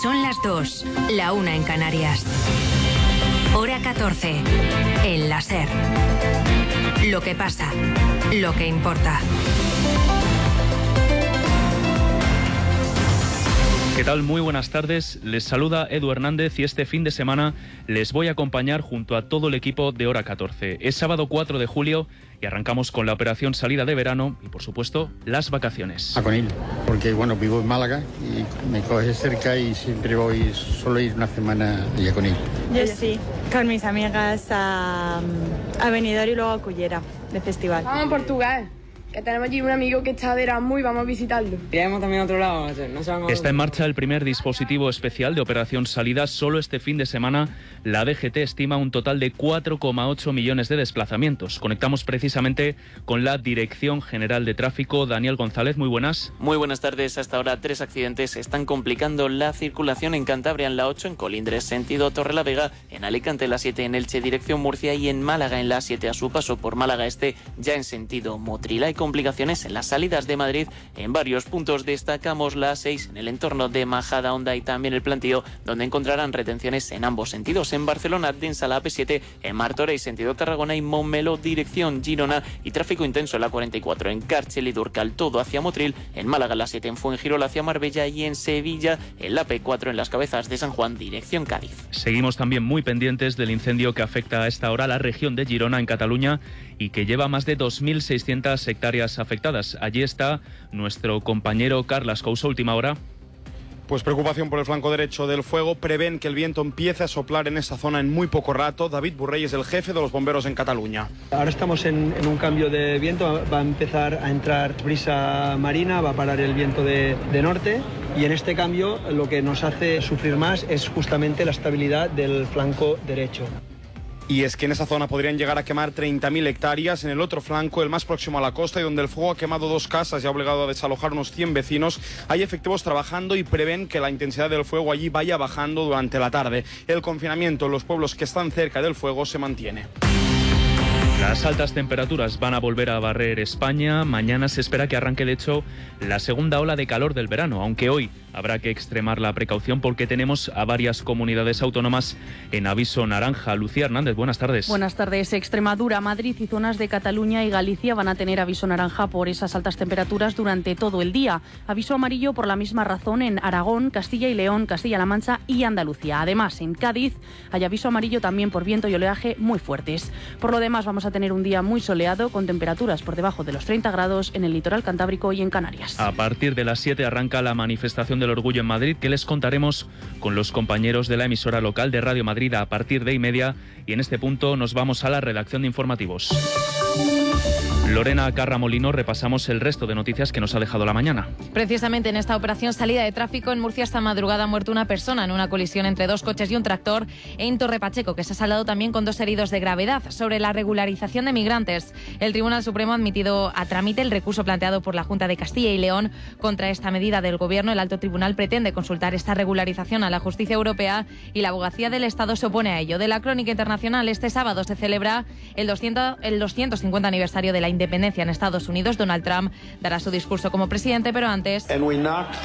Son las 2, la 1 en Canarias. Hora 14, en la SER. Lo que pasa, lo que importa. ¿Qué tal? Muy buenas tardes. Les saluda Edu Hernández y este fin de semana les voy a acompañar junto a todo el equipo de Hora 14. Es sábado 4 de julio y arrancamos con la operación salida de verano y, por supuesto, las vacaciones. A Conil, porque vivo en Málaga y me coge cerca y siempre voy, solo ir una semana a Conil. Yo sí, con mis amigas a Benidorm y luego a Cullera, de festival. Vamos a Portugal, que tenemos allí un amigo que está de Erasmus y vamos a visitarlo. Iremos también a otro lado. Está en marcha el primer dispositivo especial de operación salida. Solo este fin de semana la DGT estima un total de 4,8 millones de desplazamientos. Conectamos precisamente con la Dirección General de Tráfico. Daniel González, muy buenas. Muy buenas tardes. Hasta ahora 3 accidentes están complicando la circulación en Cantabria, en la 8, en Colindres, sentido Torrelavega, en Alicante, en la 7, en Elche, dirección Murcia, y en Málaga, en la 7, a su paso por Málaga Este, ya en sentido Motril. Hay complicaciones en las salidas de Madrid en varios puntos. Destacamos la 6 en el entorno de Majadahonda y también el Plantío, donde encontrarán retenciones en ambos sentidos. En Barcelona, densa la AP7, en Martorell, sentido Tarragona, y Montmeló, dirección Girona, y tráfico intenso en la 44 en Càrcer y Durcal, todo hacia Motril. En Málaga, la 7, en Fuengirola hacia Marbella, y en Sevilla, en la P4 en las Cabezas de San Juan, dirección Cádiz. Seguimos también muy pendientes del incendio que afecta a esta hora la región de Girona, en Cataluña, y que lleva más de 2.600 hectáreas afectadas. Allí está nuestro compañero Carles Couso, última hora. Pues preocupación por el flanco derecho del fuego. Prevén que el viento empiece a soplar en esa zona en muy poco rato. David Burrey es el jefe de los bomberos en Cataluña. Ahora estamos en un cambio de viento. Va a empezar a entrar brisa marina, va a parar el viento de norte. Y en este cambio lo que nos hace sufrir más es justamente la estabilidad del flanco derecho. Y es que en esa zona podrían llegar a quemar 30.000 hectáreas. En el otro flanco, el más próximo a la costa, y donde el fuego ha quemado 2 casas y ha obligado a desalojar unos 100 vecinos, hay efectivos trabajando y prevén que la intensidad del fuego allí vaya bajando durante la tarde. El confinamiento en los pueblos que están cerca del fuego se mantiene. Las altas temperaturas van a volver a barrer España. Mañana se espera que arranque, de hecho, la segunda ola de calor del verano, aunque hoy habrá que extremar la precaución porque tenemos a varias comunidades autónomas en aviso naranja. Lucía Hernández, buenas tardes. Buenas tardes. Extremadura, Madrid y zonas de Cataluña y Galicia van a tener aviso naranja por esas altas temperaturas durante todo el día. Aviso amarillo por la misma razón en Aragón, Castilla y León, Castilla-La Mancha y Andalucía. Además, en Cádiz hay aviso amarillo también por viento y oleaje muy fuertes. Por lo demás, vamos a tener un día muy soleado con temperaturas por debajo de los 30 grados en el litoral cantábrico y en Canarias. A partir de las 7 arranca la manifestación del orgullo en Madrid, que les contaremos con los compañeros de la emisora local de Radio Madrid a partir de 1:30, y en este punto nos vamos a la redacción de informativos. Lorena Carramolino, repasamos el resto de noticias que nos ha dejado la mañana. Precisamente en esta operación salida de tráfico en Murcia esta madrugada ha muerto una persona en una colisión entre 2 coches y un tractor en Torre Pacheco, que se ha saldado también con 2 heridos de gravedad. Sobre la regularización de migrantes, el Tribunal Supremo ha admitido a trámite el recurso planteado por la Junta de Castilla y León contra esta medida del Gobierno. El Alto Tribunal pretende consultar esta regularización a la justicia europea y la Abogacía del Estado se opone a ello. De la crónica internacional, este sábado se celebra el 250 aniversario de la independencia en Estados Unidos. Donald Trump dará su discurso como presidente, pero antes, sobre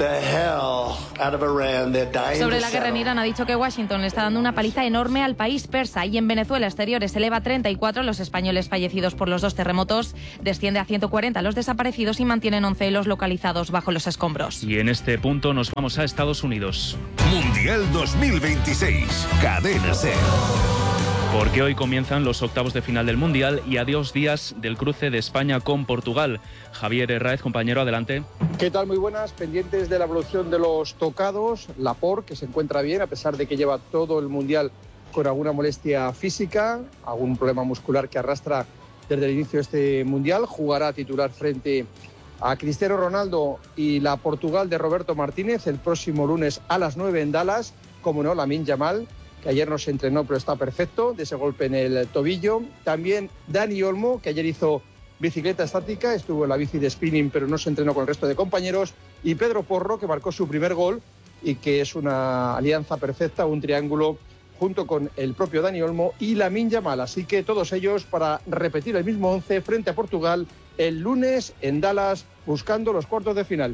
la guerra en Irán, ha dicho que Washington le está dando una paliza enorme al país persa. Y en Venezuela, exteriores eleva a 34 los españoles fallecidos por los 2 terremotos, desciende a 140 los desaparecidos y mantienen 11 los localizados bajo los escombros. Y en este punto nos vamos a Estados Unidos. Mundial 2026, Cadena SER. Porque hoy comienzan los octavos de final del Mundial y a 2 días del cruce de España con Portugal. Javier Herráez, compañero, adelante. ¿Qué tal? Muy buenas. Pendientes de la evolución de los tocados. Laporte, que se encuentra bien, a pesar de que lleva todo el Mundial con alguna molestia física, algún problema muscular que arrastra desde el inicio de este Mundial. Jugará titular frente a Cristiano Ronaldo y la Portugal de Roberto Martínez el próximo lunes a las 9 en Dallas. Como no, Lamine Yamal, que ayer no se entrenó pero está perfecto de ese golpe en el tobillo. También Dani Olmo, que ayer hizo bicicleta estática, estuvo en la bici de spinning pero no se entrenó con el resto de compañeros. Y Pedro Porro, que marcó su primer gol y que es una alianza perfecta, un triángulo junto con el propio Dani Olmo y Lamine Yamal. Así que todos ellos para repetir el mismo 11 frente a Portugal el lunes en Dallas, buscando los cuartos de final.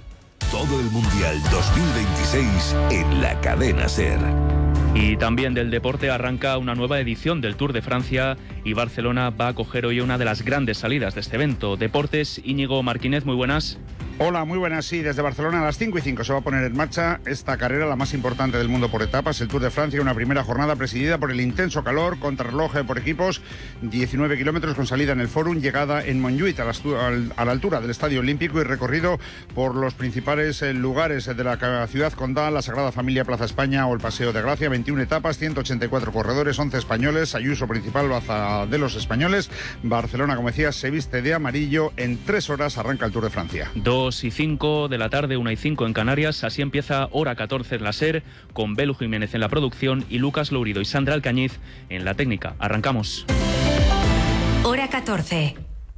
Todo el Mundial 2026 en la cadena SER. Y también del deporte arranca una nueva edición del Tour de Francia y Barcelona va a acoger hoy una de las grandes salidas de este evento. Deportes, Íñigo Martínez, muy buenas. Hola, muy buenas. Sí, desde Barcelona a las 5:05 se va a poner en marcha esta carrera, la más importante del mundo por etapas, el Tour de Francia, una primera jornada presidida por el intenso calor, contrarreloj por equipos, 19 kilómetros con salida en el Fórum, llegada en Montjuïc a la altura del Estadio Olímpico y recorrido por los principales lugares de la ciudad condal, la Sagrada Familia, Plaza España o el Paseo de Gracia. 21 etapas, 184 corredores, 11 españoles, Ayuso principal, baza de los españoles. Barcelona, como decía, se viste de amarillo. En 3 horas arranca el Tour de Francia. 2:05 de la tarde, 1:05 en Canarias. Así empieza Hora 14 en la SER, con Belu Jiménez en la producción y Lucas Lourido y Sandra Alcañiz en la técnica. Arrancamos. Hora 14.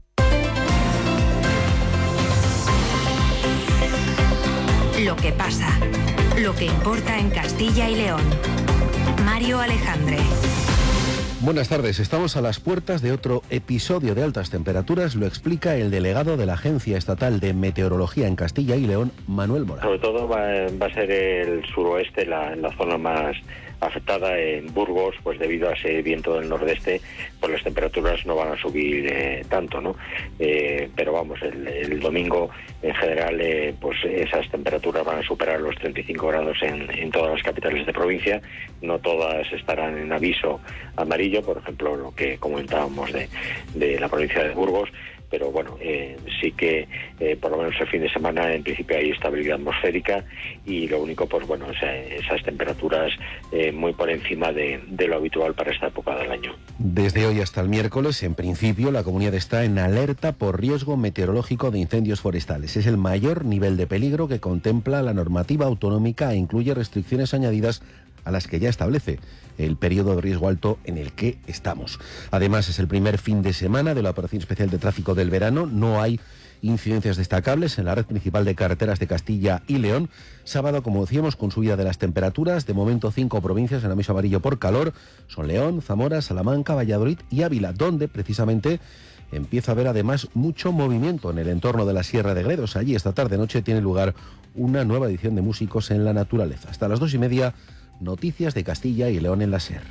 Lo que pasa, lo que importa en Castilla y León. Mario Alejandre. Buenas tardes, estamos a las puertas de otro episodio de altas temperaturas, lo explica el delegado de la Agencia Estatal de Meteorología en Castilla y León, Manuel Mora. Sobre todo va a ser el suroeste, la zona más afectada. En Burgos, pues debido a ese viento del nordeste, pues las temperaturas no van a subir tanto, ¿no? Pero vamos, el domingo en general, pues esas temperaturas van a superar los 35 grados en todas las capitales de provincia. No todas estarán en aviso amarillo, por ejemplo, lo que comentábamos de la provincia de Burgos. Pero bueno, sí que por lo menos el fin de semana en principio hay estabilidad atmosférica y lo único, pues bueno, esas temperaturas muy por encima de lo habitual para esta época del año. Desde hoy hasta el miércoles, en principio, la comunidad está en alerta por riesgo meteorológico de incendios forestales. Es el mayor nivel de peligro que contempla la normativa autonómica e incluye restricciones añadidas a las que ya establece el periodo de riesgo alto en el que estamos. Además, es el primer fin de semana de la Operación Especial de Tráfico del verano. No hay incidencias destacables en la red principal de carreteras de Castilla y León. Sábado, como decíamos, con subida de las temperaturas. De momento, 5 provincias en aviso amarillo por calor. Son León, Zamora, Salamanca, Valladolid y Ávila, donde precisamente empieza a haber además mucho movimiento en el entorno de la Sierra de Gredos. Allí esta tarde-noche tiene lugar una nueva edición de Músicos en la Naturaleza. Hasta las 2:30, noticias de Castilla y León en la SER.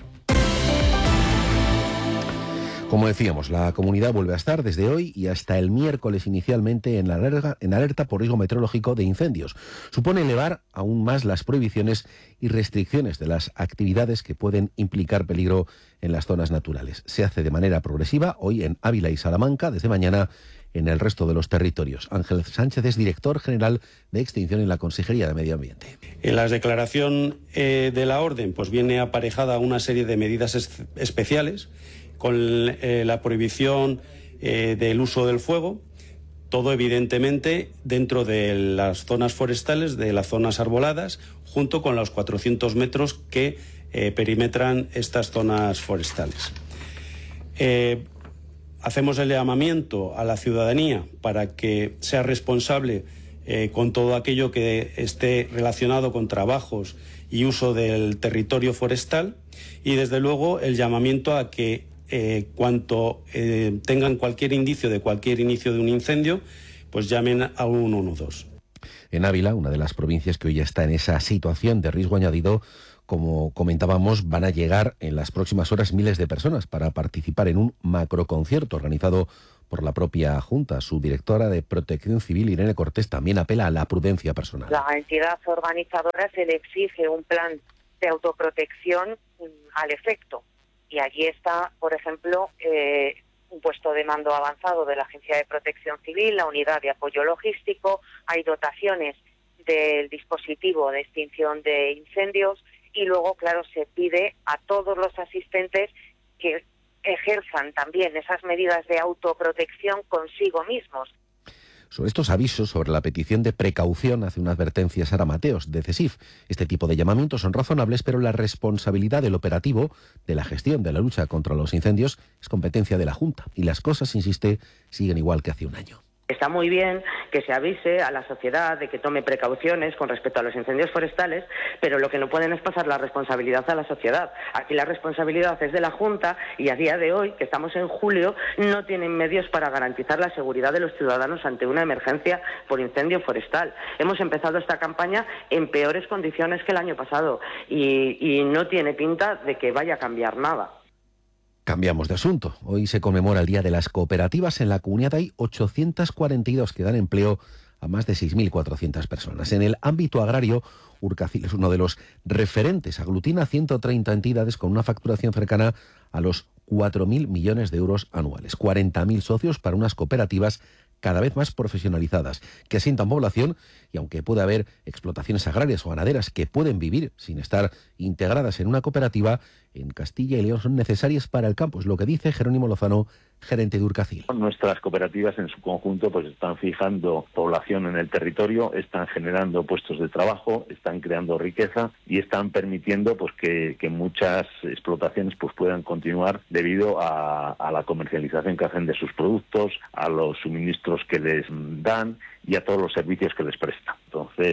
Como decíamos, la comunidad vuelve a estar desde hoy y hasta el miércoles inicialmente en alerta por riesgo meteorológico de incendios. Supone elevar aún más las prohibiciones y restricciones de las actividades que pueden implicar peligro en las zonas naturales. Se hace de manera progresiva hoy en Ávila y Salamanca, desde mañana en el resto de los territorios. Ángel Sánchez es director general de Extinción en la Consejería de Medio Ambiente. En la declaración de la orden pues viene aparejada una serie de medidas especiales con la prohibición del uso del fuego, todo evidentemente dentro de las zonas forestales, de las zonas arboladas, junto con los 400 metros que perimetran estas zonas forestales. Hacemos el llamamiento a la ciudadanía para que sea responsable con todo aquello que esté relacionado con trabajos y uso del territorio forestal y desde luego el llamamiento a que cuanto tengan cualquier indicio de cualquier inicio de un incendio, pues llamen a 112. En Ávila, una de las provincias que hoy ya está en esa situación de riesgo añadido, como comentábamos, van a llegar en las próximas horas miles de personas para participar en un macroconcierto organizado por la propia Junta. Su directora de Protección Civil, Irene Cortés, también apela a la prudencia personal. La entidad organizadora se le exige un plan de autoprotección al efecto. Y allí está, por ejemplo, un puesto de mando avanzado de la Agencia de Protección Civil, la unidad de apoyo logístico, hay dotaciones del dispositivo de extinción de incendios y luego, claro, se pide a todos los asistentes que ejerzan también esas medidas de autoprotección consigo mismos. Sobre estos avisos, sobre la petición de precaución, hace una advertencia Sara Mateos, de CESIF. Este tipo de llamamientos son razonables, pero la responsabilidad del operativo, de la gestión de la lucha contra los incendios, es competencia de la Junta. Y las cosas, insiste, siguen igual que hace un año. Está muy bien que se avise a la sociedad de que tome precauciones con respecto a los incendios forestales, pero lo que no pueden es pasar la responsabilidad a la sociedad. Aquí la responsabilidad es de la Junta y a día de hoy, que estamos en julio, no tienen medios para garantizar la seguridad de los ciudadanos ante una emergencia por incendio forestal. Hemos empezado esta campaña en peores condiciones que el año pasado y no tiene pinta de que vaya a cambiar nada. Cambiamos de asunto. Hoy se conmemora el Día de las Cooperativas. En la comunidad hay 842 que dan empleo a más de 6.400 personas. En el ámbito agrario, Urcacil es uno de los referentes. Aglutina 130 entidades con una facturación cercana a los 4.000 millones de euros anuales. 40.000 socios para unas cooperativas cada vez más profesionalizadas, que asientan población y aunque puede haber explotaciones agrarias o ganaderas que pueden vivir sin estar integradas en una cooperativa, en Castilla y León son necesarias para el campo. Es lo que dice Jerónimo Lozano, gerente de Urcacil. Nuestras cooperativas en su conjunto pues están fijando población en el territorio, están generando puestos de trabajo, están creando riqueza y están permitiendo pues que muchas explotaciones pues puedan continuar debido a la comercialización que hacen de sus productos, a los suministros que les dan y a todos los servicios que les prestan. Entonces,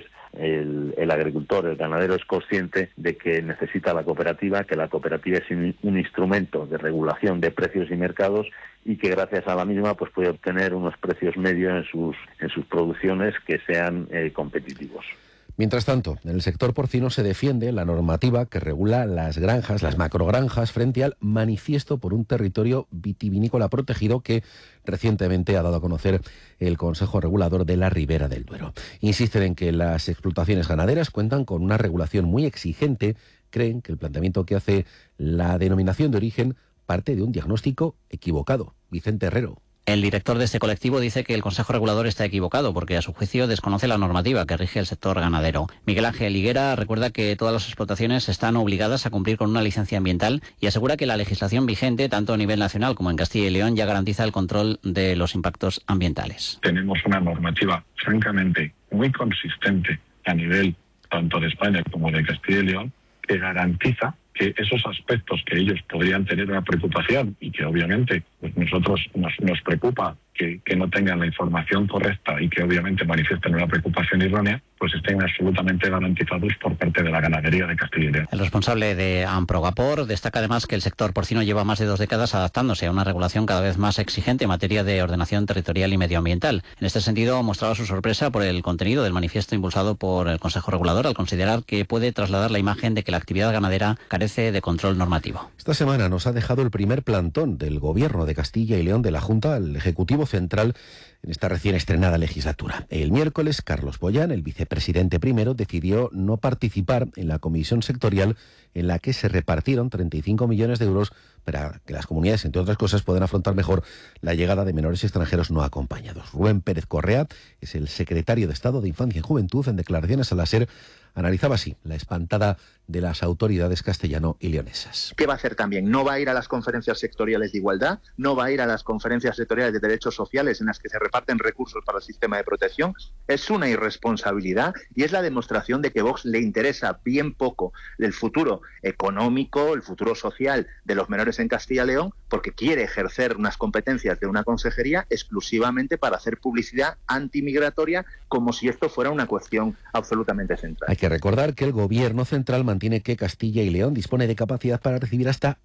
el agricultor, el ganadero es consciente de que necesita la cooperativa, que la cooperativa es un instrumento de regulación de precios y mercados y que gracias a la misma pues puede obtener unos precios medios en sus producciones que sean competitivos. Mientras tanto, en el sector porcino se defiende la normativa que regula las granjas, las macrogranjas, frente al manifiesto por un territorio vitivinícola protegido que recientemente ha dado a conocer el Consejo Regulador de la Ribera del Duero. Insisten en que las explotaciones ganaderas cuentan con una regulación muy exigente. Creen que el planteamiento que hace la denominación de origen parte de un diagnóstico equivocado. Vicente Herrero. El director de este colectivo dice que el Consejo Regulador está equivocado porque a su juicio desconoce la normativa que rige el sector ganadero. Miguel Ángel Higuera recuerda que todas las explotaciones están obligadas a cumplir con una licencia ambiental y asegura que la legislación vigente, tanto a nivel nacional como en Castilla y León, ya garantiza el control de los impactos ambientales. Tenemos una normativa francamente muy consistente a nivel tanto de España como de Castilla y León que garantiza que esos aspectos que ellos podrían tener una preocupación y que obviamente pues nosotros nos preocupa que no tengan la información correcta y que obviamente manifiesten una preocupación errónea, pues estén absolutamente garantizados por parte de la ganadería de Castilla y León. El responsable de Amprogapor destaca además que el sector porcino lleva más de 2 décadas adaptándose a una regulación cada vez más exigente en materia de ordenación territorial y medioambiental. En este sentido, mostraba su sorpresa por el contenido del manifiesto impulsado por el Consejo Regulador al considerar que puede trasladar la imagen de que la actividad ganadera carece de control normativo. Esta semana nos ha dejado el primer plantón del Gobierno de Castilla y León de la Junta al Ejecutivo Central en esta recién estrenada legislatura. El miércoles, Carlos Boyán, el vicepresidente primero, decidió no participar en la comisión sectorial en la que se repartieron 35 millones de euros para que las comunidades, entre otras cosas, puedan afrontar mejor la llegada de menores extranjeros no acompañados. Rubén Pérez Correa es el secretario de Estado de Infancia y Juventud. En declaraciones a la SER analizaba así la espantada de las autoridades castellano y leonesas. ¿Qué va a hacer también? No va a ir a las conferencias sectoriales de igualdad, no va a ir a las conferencias sectoriales de derechos sociales en las que se reparten recursos para el sistema de protección. Es una irresponsabilidad y es la demostración de que Vox le interesa bien poco el futuro económico, el futuro social de los menores en Castilla y León, porque quiere ejercer unas competencias de una consejería exclusivamente para hacer publicidad antimigratoria como si esto fuera una cuestión absolutamente central. Hay que recordar que el Gobierno central mantiene que Castilla y León dispone de capacidad para recibir hasta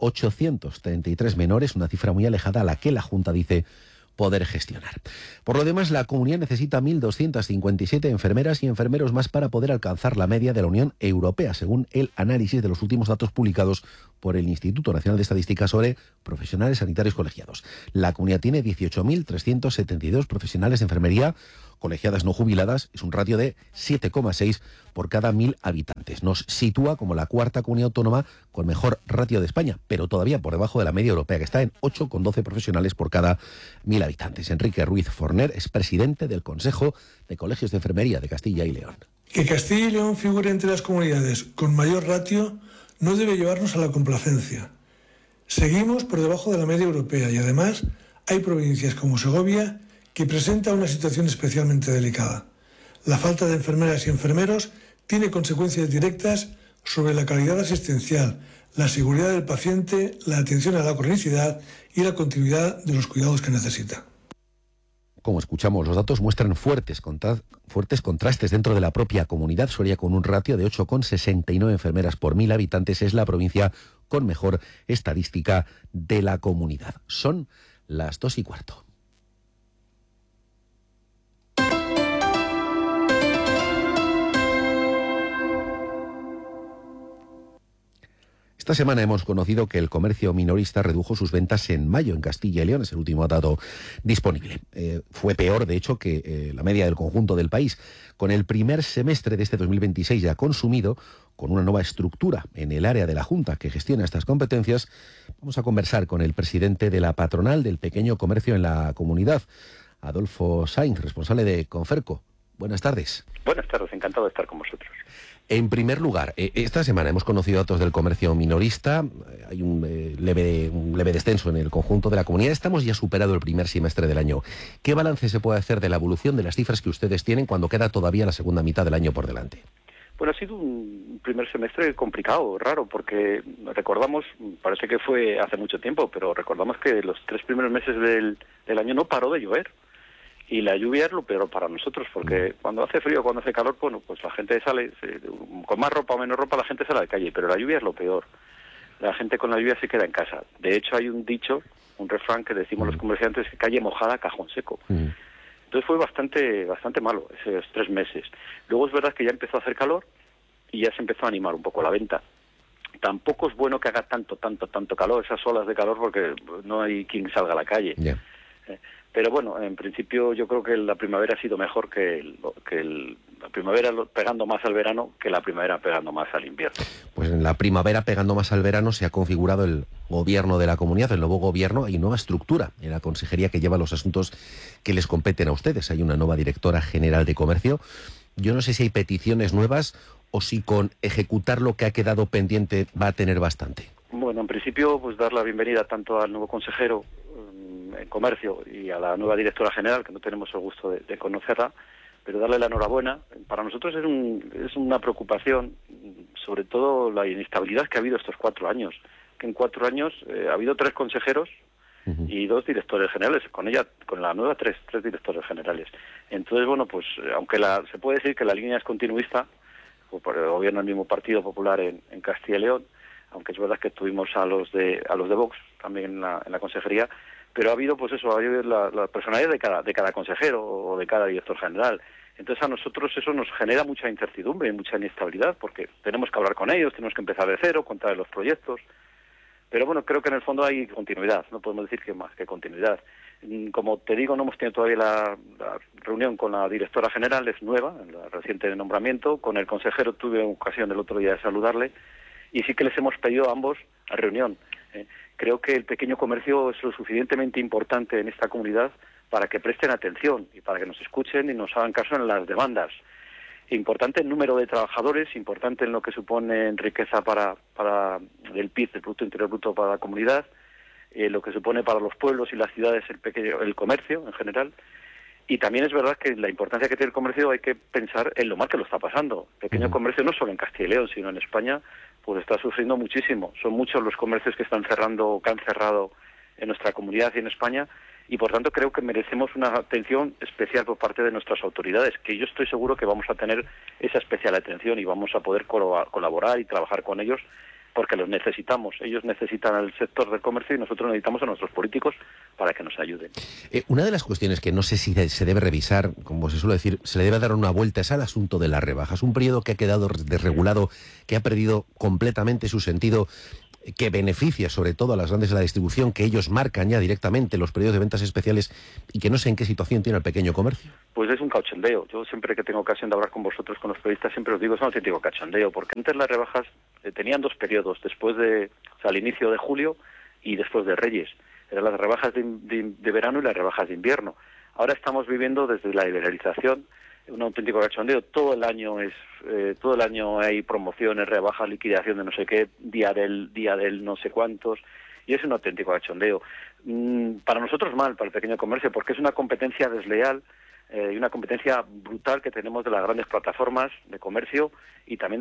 833 menores, una cifra muy alejada a la que la Junta dice poder gestionar. Por lo demás, la comunidad necesita 1.257 enfermeras y enfermeros más para poder alcanzar la media de la Unión Europea, según el análisis de los últimos datos publicados por el Instituto Nacional de Estadística sobre profesionales sanitarios colegiados. La comunidad tiene 18.372 profesionales de enfermería colegiadas no jubiladas, es un ratio de 7,6 por cada 1.000 habitantes. Nos sitúa como la cuarta comunidad autónoma con mejor ratio de España, pero todavía por debajo de la media europea, que está en 8,12 profesionales por cada 1.000 habitantes. Enrique Ruiz Forner es presidente del Consejo de Colegios de Enfermería de Castilla y León. Que Castilla y León figure entre las comunidades con mayor ratio no debe llevarnos a la complacencia. Seguimos por debajo de la media europea y además hay provincias como Segovia que presenta una situación especialmente delicada. La falta de enfermeras y enfermeros tiene consecuencias directas sobre la calidad asistencial, la seguridad del paciente, la atención a la cronicidad y la continuidad de los cuidados que necesita. Como escuchamos, los datos muestran fuertes contrastes dentro de la propia comunidad. Soria, con un ratio de 8,69 enfermeras por 1.000 habitantes, es la provincia con mejor estadística de la comunidad. Son las 2:15. Esta semana hemos conocido que el comercio minorista redujo sus ventas en mayo en Castilla y León, es el último dato disponible. Fue peor, de hecho, que la media del conjunto del país. Con el primer semestre de este 2026 ya consumido, con una nueva estructura en el área de la Junta que gestiona estas competencias, vamos a conversar con el presidente de la patronal del pequeño comercio en la comunidad, Adolfo Sainz, responsable de Conferco. Buenas tardes. Buenas tardes, encantado de estar con vosotros. En primer lugar, esta semana hemos conocido datos del comercio minorista. Hay un leve descenso en el conjunto de la comunidad. Estamos ya superado el primer semestre del año. ¿Qué balance se puede hacer de la evolución de las cifras que ustedes tienen cuando queda todavía la segunda mitad del año por delante? Bueno, ha sido un primer semestre complicado, raro, porque recordamos, parece que fue hace mucho tiempo, pero recordamos que los 3 primeros meses del año no paró de llover. Y la lluvia es lo peor para nosotros, porque cuando hace frío, cuando hace calor, bueno, pues la gente sale, con más ropa o menos ropa, la gente sale a la calle, pero la lluvia es lo peor. La gente con la lluvia se queda en casa. De hecho, hay un dicho, un refrán que decimos los comerciantes, que calle mojada, cajón seco. Entonces fue bastante malo esos 3 meses. Luego es verdad que ya empezó a hacer calor y ya se empezó a animar un poco la venta. Tampoco es bueno que haga tanto calor, esas olas de calor, porque no hay quien salga a la calle. Yeah. Pero bueno, en principio yo creo que la primavera ha sido mejor la primavera pegando más al verano que la primavera pegando más al invierno. Pues en la primavera pegando más al verano se ha configurado el gobierno de la comunidad, el nuevo gobierno, y nueva estructura en la consejería que lleva los asuntos que les competen a ustedes. Hay una nueva directora general de comercio. Yo no sé si hay peticiones nuevas o si con ejecutar lo que ha quedado pendiente va a tener bastante. Bueno, en principio, pues dar la bienvenida tanto al nuevo consejero en comercio y a la nueva directora general, que no tenemos el gusto de conocerla, pero darle la enhorabuena. Para nosotros es una preocupación, sobre todo la inestabilidad que ha habido estos 4 años, que en 4 años ha habido 3 consejeros y 2 directores generales, con la nueva 3 directores generales. Entonces, bueno, pues aunque se puede decir que la línea es continuista, por el gobierno del mismo Partido Popular en Castilla y León, aunque es verdad que tuvimos a los de Vox también en la consejería, pero ha habido la personalidad de cada consejero o de cada director general. Entonces a nosotros eso nos genera mucha incertidumbre y mucha inestabilidad, porque tenemos que hablar con ellos, tenemos que empezar de cero, contar los proyectos. Pero bueno, creo que en el fondo hay continuidad, no podemos decir que más que continuidad. Como te digo, no hemos tenido todavía la reunión con la directora general, es nueva, en el reciente nombramiento. Con el consejero tuve ocasión el otro día de saludarle, y sí que les hemos pedido a ambos a reunión. Creo que el pequeño comercio es lo suficientemente importante en esta comunidad para que presten atención y para que nos escuchen y nos hagan caso en las demandas. Importante el número de trabajadores, importante en lo que supone en riqueza para el PIB, el Producto Interior Bruto para la comunidad, lo que supone para los pueblos y las ciudades el comercio en general. Y también es verdad que la importancia que tiene el comercio hay que pensar en lo mal que lo está pasando. El pequeño comercio no solo en Castilla y León, sino en España, pues está sufriendo muchísimo. Son muchos los comercios que están cerrando o que han cerrado en nuestra comunidad y en España, y por tanto creo que merecemos una atención especial por parte de nuestras autoridades, que yo estoy seguro que vamos a tener esa especial atención y vamos a poder colaborar y trabajar con ellos, porque los necesitamos. Ellos necesitan al sector del comercio y nosotros necesitamos a nuestros políticos para que nos ayuden. Una de las cuestiones que no sé si se debe revisar, como se suele decir, se le debe dar una vuelta, es al asunto de las rebajas. Un periodo que ha quedado desregulado, que ha perdido completamente su sentido, que beneficia sobre todo a las grandes de la distribución, que ellos marcan ya directamente los periodos de ventas especiales, y que no sé en qué situación tiene el pequeño comercio. Pues es un cachondeo. Yo siempre que tengo ocasión de hablar con vosotros, con los periodistas, siempre os digo, es un auténtico cachondeo, porque antes las rebajas tenían 2 periodos, al inicio de julio y después de Reyes. Eran las rebajas de verano y las rebajas de invierno. Ahora estamos viviendo desde la liberalización un auténtico cachondeo. Todo el año hay promociones, rebajas, liquidación de no sé qué, día del no sé cuántos, y es un auténtico cachondeo. Para nosotros mal, para el pequeño comercio, porque es una competencia desleal y una competencia brutal que tenemos de las grandes plataformas de comercio y también